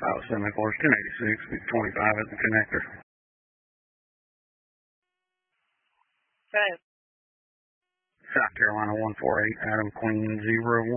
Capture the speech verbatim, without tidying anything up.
Pilot semi-force ten eighty-six, twenty-five at the connector. Okay. South Carolina one four eight, Adam Queen zero one.